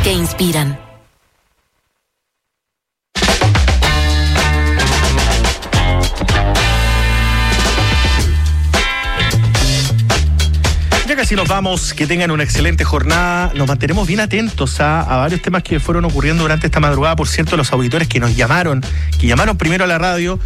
que inspiran. Ya casi nos vamos, que tengan una excelente jornada. Nos mantenemos bien atentos a varios temas que fueron ocurriendo durante esta madrugada. Por cierto, los auditores que llamaron primero a la radio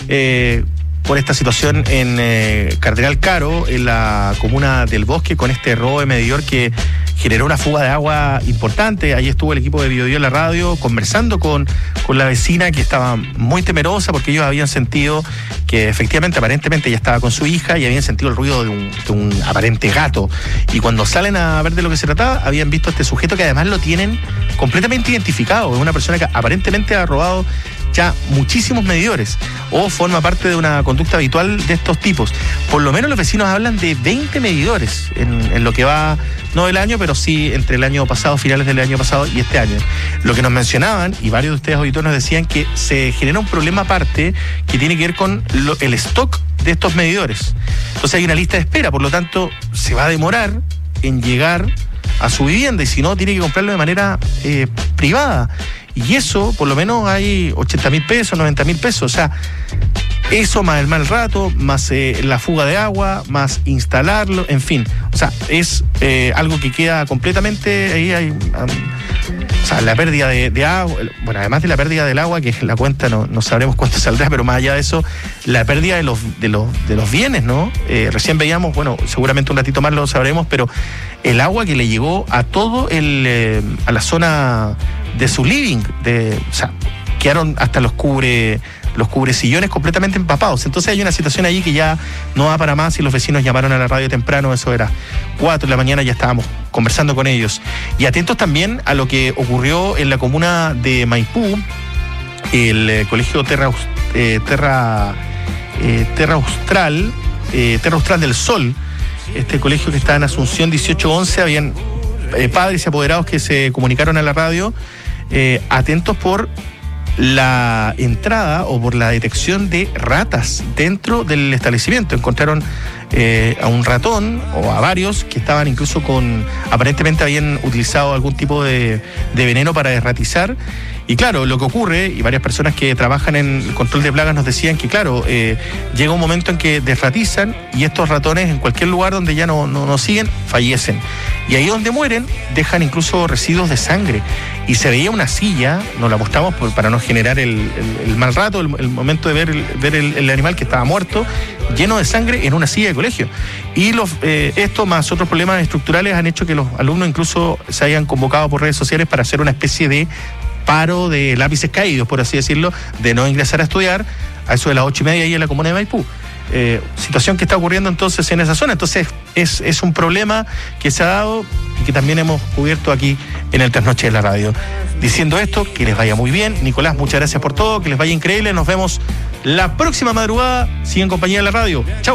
por esta situación en Cardenal Caro, en la comuna del Bosque, con este robo de medidor que generó una fuga de agua importante. Ahí estuvo el equipo de Biobío en la radio conversando con la vecina, que estaba muy temerosa porque ellos habían sentido que efectivamente, aparentemente ella estaba con su hija y habían sentido el ruido de un aparente gato. Y cuando salen a ver de lo que se trataba, habían visto a este sujeto que además lo tienen completamente identificado. Es una persona que aparentemente ha robado ya muchísimos medidores o forma parte de una conducta habitual de estos tipos. Por lo menos los vecinos hablan de 20 medidores en lo que va, no del año, pero sí entre el año pasado, finales del año pasado y este año. Lo que nos mencionaban, y varios de ustedes auditores nos decían, que se genera un problema aparte que tiene que ver con el stock de estos medidores. Entonces hay una lista de espera, por lo tanto se va a demorar en llegar a su vivienda, y si no, tiene que comprarlo de manera privada. Y eso, por lo menos, hay 80.000 pesos, 90.000 pesos. O sea, eso más el mal rato, más la fuga de agua, más instalarlo, en fin. O sea, es algo que queda completamente ahí. O sea, la pérdida de agua, bueno, además de la pérdida del agua, que en la cuenta no sabremos cuánto saldrá, pero más allá de eso, la pérdida de los bienes, ¿no? Recién veíamos, bueno, seguramente un ratito más lo sabremos, pero el agua que le llegó a todo a la zona de su living, o sea, quedaron hasta los cubresillones completamente empapados. Entonces hay una situación allí que ya no va para más, y los vecinos llamaron a la radio temprano, eso era 4 de la mañana, ya estábamos conversando con ellos. Y atentos también a lo que ocurrió en la comuna de Maipú, el colegio Terra Austral del Sol, este colegio que está en Asunción 1811, habían padres y apoderados que se comunicaron a la radio, atentos por la entrada o por la detección de ratas dentro del establecimiento. Encontraron a un ratón o a varios que estaban incluso aparentemente habían utilizado algún tipo de veneno para desratizar. Y claro, lo que ocurre, y varias personas que trabajan en el control de plagas nos decían que claro, llega un momento en que desratizan, y estos ratones en cualquier lugar donde ya no siguen, fallecen. Y ahí donde mueren, dejan incluso residuos de sangre. Y se veía una silla, nos la mostramos para no generar el mal rato, el momento de ver el animal que estaba muerto, lleno de sangre en una silla de colegio. Y esto más otros problemas estructurales han hecho que los alumnos incluso se hayan convocado por redes sociales para hacer una especie de paro de lápices caídos, por así decirlo, de no ingresar a estudiar a eso de las 8:30 ahí en la comuna de Maipú. Situación que está ocurriendo entonces en esa zona. Entonces es un problema que se ha dado y que también hemos cubierto aquí en el Trasnoche de la Radio. Diciendo esto, que les vaya muy bien. Nicolás, muchas gracias por todo, que les vaya increíble. Nos vemos la próxima madrugada. Sigan en compañía de la radio. Chau.